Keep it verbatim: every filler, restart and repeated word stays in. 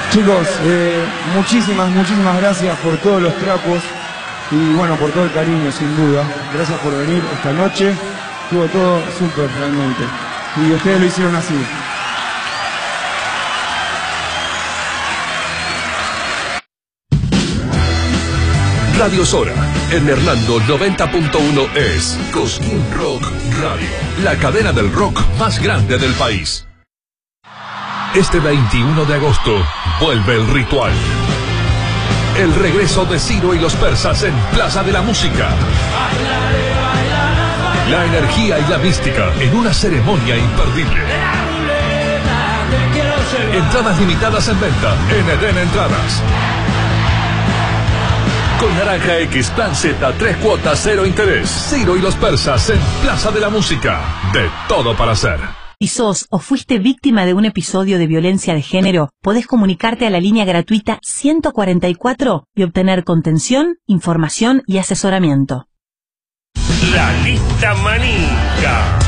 Chicos, eh, muchísimas, muchísimas gracias por todos los trapos y bueno, por todo el cariño, sin duda. Gracias por venir esta noche. Estuvo todo súper realmente. Y ustedes lo hicieron así. Radio Sora, en Hernando noventa punto uno es Cosquín Rock Radio, la cadena del rock más grande del país. Este veintiuno de agosto vuelve el ritual. El regreso de Ciro y los Persas en Plaza de la Música. La energía y la mística en una ceremonia imperdible. Entradas limitadas en venta en Eden Entradas. Con Naranja X, Plan Z, tres cuotas, cero interés. Ciro y los Persas en Plaza de la Música. De todo para hacer. Si sos o fuiste víctima de un episodio de violencia de género, podés comunicarte a la línea gratuita ciento cuarenta y cuatro y obtener contención, información y asesoramiento. La lista manija.